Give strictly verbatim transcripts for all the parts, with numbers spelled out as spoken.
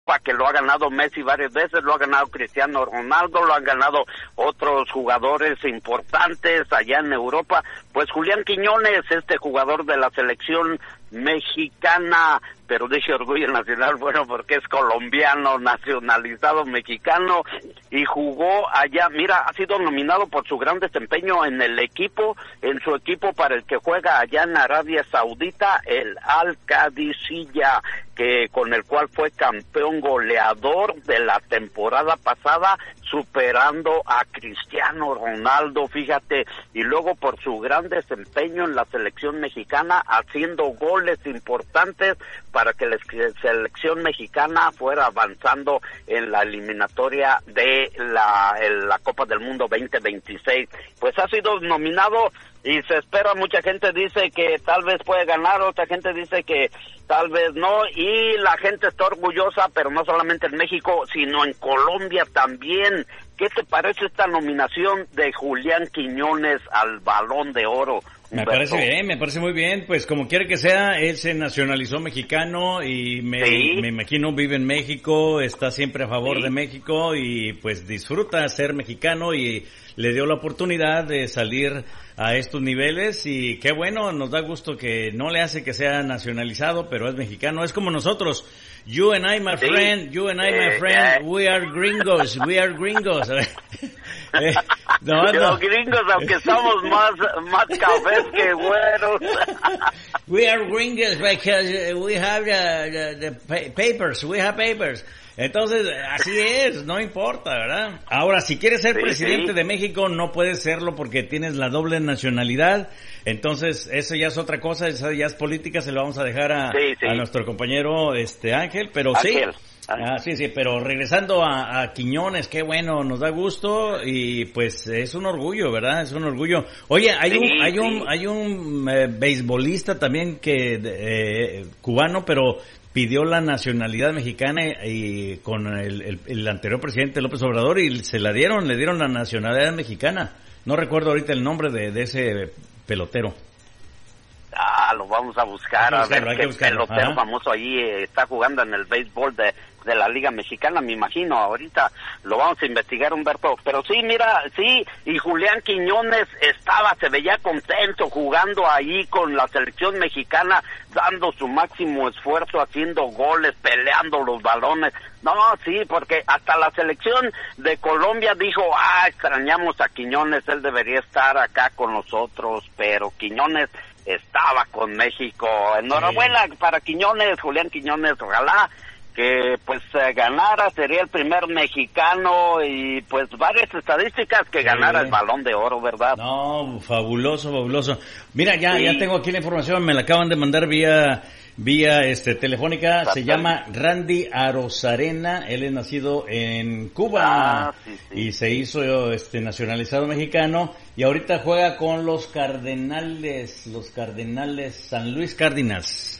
Europa, que lo ha ganado Messi varias veces, lo ha ganado Cristiano Ronaldo, lo han ganado otros jugadores importantes allá en Europa. Pues Julián Quiñones, este jugador de la selección mexicana, pero dije orgullo nacional, bueno, porque es colombiano, nacionalizado mexicano, y jugó allá. Mira, ha sido nominado por su gran desempeño en el equipo, en su equipo para el que juega allá en Arabia Saudita, el Al-Qadisiyah, que con el cual fue campeón goleador de la temporada pasada, superando a Cristiano Ronaldo, fíjate, y luego por su gran desempeño en la selección mexicana, haciendo goles importantes para que la selección mexicana fuera avanzando en la eliminatoria de la, la Copa del Mundo veinte veintiséis. Pues ha sido nominado y se espera, mucha gente dice que tal vez puede ganar, otra gente dice que tal vez no, y la gente está orgullosa, pero no solamente en México, sino en Colombia también. ¿Qué te parece esta nominación de Julián Quiñones al Balón de Oro? Me parece bien, me parece muy bien, pues como quiera que sea, él se nacionalizó mexicano y me, ¿sí? me imagino vive en México, está siempre a favor ¿sí? de México y pues disfruta ser mexicano y le dio la oportunidad de salir a estos niveles y qué bueno, nos da gusto que no le hace que sea nacionalizado, pero es mexicano, es como nosotros. You and I, my sí. friend, you and I, my friend, we are gringos, we are gringos. eh, no, no. Los gringos, aunque somos más, más cafés que güeros. We are gringos because we have the, the, the papers, we have papers. Entonces, así es, no importa, ¿verdad? Ahora, si quieres ser sí, presidente sí. de México, no puedes serlo porque tienes la doble nacionalidad. Entonces, eso ya es otra cosa, eso ya es política, se lo vamos a dejar a, sí, sí. a nuestro compañero este Ángel, pero Ángel. sí. Ah, sí, sí, pero regresando a, a Quiñones, qué bueno, nos da gusto y pues es un orgullo, ¿verdad? Es un orgullo. Oye, hay sí, un hay sí. un hay un eh, beisbolista también que eh, cubano, pero pidió la nacionalidad mexicana y con el, el, el anterior presidente López Obrador y se la dieron, le dieron la nacionalidad mexicana. No recuerdo ahorita el nombre de, de ese pelotero. Ah, lo vamos a buscar, a ver qué pelotero Ajá. famoso ahí eh, está jugando en el béisbol de, de la Liga Mexicana, me imagino. Ahorita lo vamos a investigar, Humberto. Pero sí, mira, sí, y Julián Quiñones estaba, se veía contento jugando ahí con la selección mexicana, dando su máximo esfuerzo, haciendo goles, peleando los balones. No, sí, porque hasta la selección de Colombia dijo, ah, extrañamos a Quiñones, él debería estar acá con nosotros, pero Quiñones estaba con México. Enhorabuena sí. para Quiñones, Julián Quiñones, ojalá que pues eh, ganara, sería el primer mexicano y pues varias estadísticas que sí. ganara el Balón de Oro, ¿verdad? No, fabuloso, fabuloso. Mira, ya sí. ya tengo aquí la información, me la acaban de mandar vía vía este telefónica. Exacto. Se llama Randy Arozarena, él es nacido en Cuba ah, sí, sí. y se hizo este nacionalizado mexicano y ahorita juega con los Cardenales, los Cardenales San Luis Cardinals.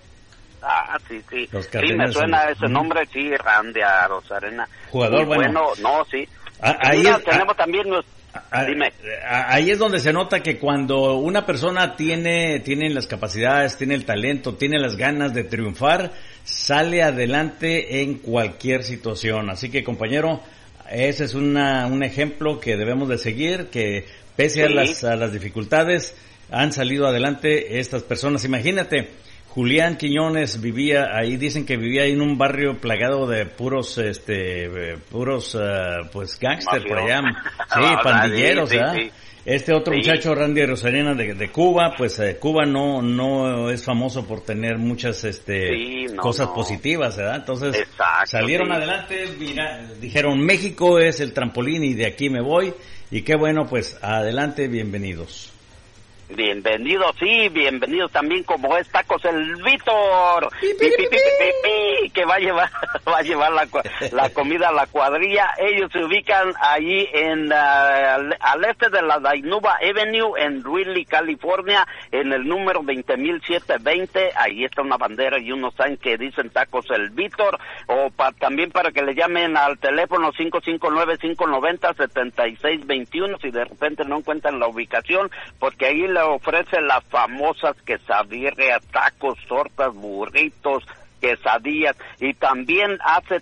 Ah, sí, sí. Sí, me suena ese nombre, sí, Randy Arozarena. Jugador Muy bueno. bueno. No, sí. Ah, ahí Mira, es, tenemos ah, también... Los... ah, Dime. Ahí es donde se nota que cuando una persona tiene, tiene las capacidades, tiene el talento, tiene las ganas de triunfar, sale adelante en cualquier situación. Así que, compañero, ese es una, un ejemplo que debemos de seguir, que pese sí. a las, a las dificultades, han salido adelante estas personas. Imagínate, Julián Quiñones vivía ahí, dicen que vivía ahí en un barrio plagado de puros, este, puros, uh, pues, gángster por allá, sí, pandilleros, sí, ¿verdad? Sí, sí. Este otro sí. muchacho, Randy Arozarena de, de Cuba, pues eh, Cuba no no es famoso por tener muchas este sí, no, cosas no. positivas, ¿verdad? Entonces Exacto, salieron sí. adelante, mira, dijeron México es el trampolín y de aquí me voy, y qué bueno, pues adelante, bienvenidos. Bienvenidos, sí, bienvenidos también como es Tacos el Víctor, pi, pi, pi, pi, pi, que va a llevar va a llevar la, la comida a la cuadrilla. Ellos se ubican ahí en uh, al, al este de la Dainuba Avenue en Greeley, California, en el número veinte mil setecientos veinte. Ahí está una bandera y unos signs que dicen Tacos el Víctor, o pa, también para que le llamen al teléfono cinco cinco nueve, cinco nueve cero, siete seis dos uno si de repente no encuentran la ubicación, porque ahí le ofrece las famosas quesadillas, tacos, tortas, burritos, quesadillas, y también hace